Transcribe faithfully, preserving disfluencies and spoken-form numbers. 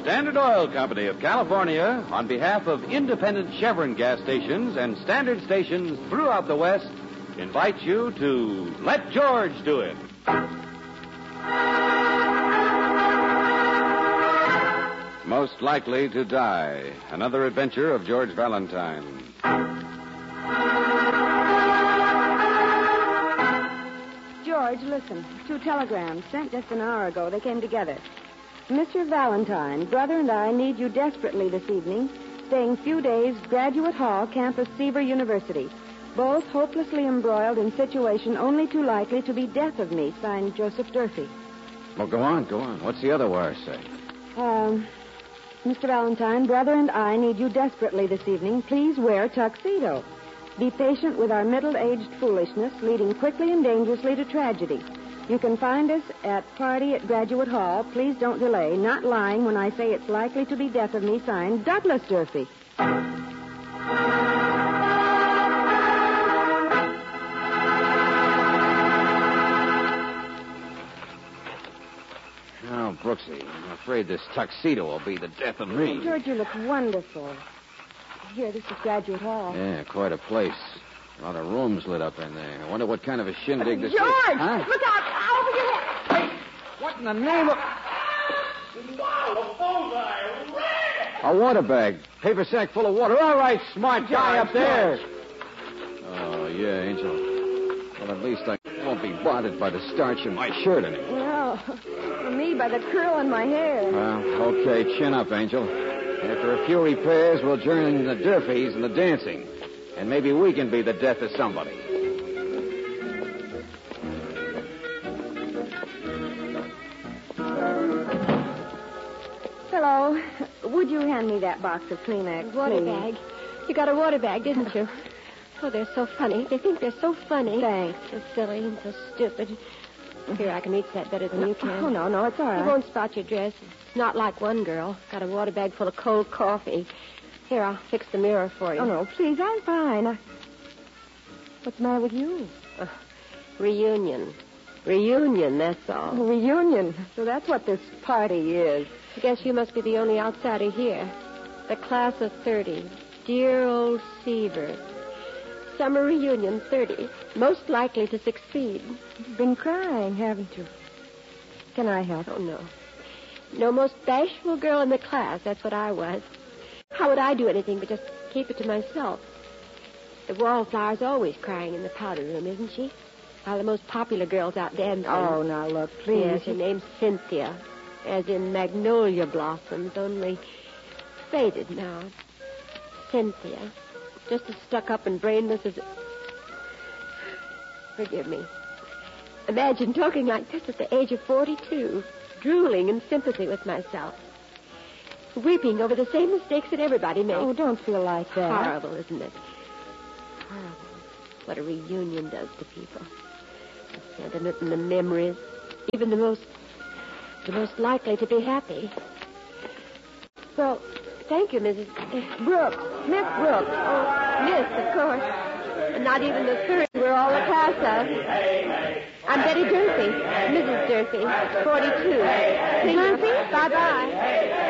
Standard Oil Company of California, on behalf of independent Chevron gas stations and standard stations throughout the West, invites you to Let George Do It. Most Likely to Die, another adventure of George Valentine. George, listen. Two telegrams sent just an hour ago. They came together. Mister Valentine, brother and I need you desperately this evening. Staying few days, Graduate Hall, campus Seaver University. Both hopelessly embroiled in situation only too likely to be death of me. Signed, Joseph Durfee. Well, go on, go on. What's the other wire say? Um, Mister Valentine, brother and I need you desperately this evening. Please wear tuxedo. Be patient with our middle-aged foolishness, leading quickly and dangerously to tragedy. You can find us at party at Graduate Hall. Please don't delay. Not lying when I say it's likely to be death of me. Signed, Douglas Durfee. Oh, Brooksy, I'm afraid this tuxedo will be the death of me. Oh, George, you look wonderful. Here, this is Graduate Hall. Yeah, quite a place. A lot of rooms lit up in there. I wonder what kind of a shindig this George! is. Huh? Look out! Over your head! Hey, what in the name of... Wow, a bullseye! A water bag. Paper sack full of water. All right, smart guy up there. Oh, yeah, Angel. Well, at least I won't be bothered by the starch in my shirt anymore. Well, for me, by the curl in my hair. Well, okay, chin up, Angel. After a few repairs, we'll join the Durfees in the dancing. And maybe we can be the death of somebody. Hello. Would you hand me that box of Kleenex, Water please? bag. You got a water bag, didn't you? Oh, they're so funny. They think they're so funny. Thanks. So silly and so stupid. Here, I can reach that better than No, you can. Oh, no, no, it's all right. You won't spot your dress. It's not like one girl. Got a water bag full of cold coffee. Here, I'll fix the mirror for you. Oh, no, please, I'm fine. I... What's the matter with you? Uh, reunion. Reunion, that's all. A reunion. So that's what this party is. I guess you must be the only outsider here. The class of thirty. Dear old Seaver. Summer reunion, thirty. Most likely to succeed. You've been crying, haven't you? Can I help? Oh, no. No, most bashful girl in the class. That's what I was. How would I do anything but just keep it to myself? The wallflower's always crying in the powder room, isn't she? While the most popular girl's out dancing. Oh, now, look, please. Yes, her name's Cynthia. As in magnolia blossoms, only faded now. Cynthia. Just as stuck up and brainless as... Forgive me. Imagine talking like this at the age of forty-two, drooling in sympathy with myself, weeping over the same mistakes that everybody makes. Oh, don't feel like that. Horrible, isn't it? Horrible. What a reunion does to people. The sentiment and the memories, even the most, the most likely to be happy. Well, thank you, Missus Brooks. Miss Brooks. Oh, Miss, of course. And not even the third we're all a class of. I'm Betty Durfee, Missus Durfee, forty-two. Durfee? Bye-bye.